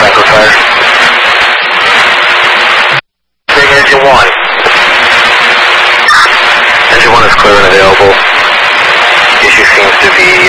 Echo Fire. Big engine 1. Engine 1 is clear and available. Issue seems to be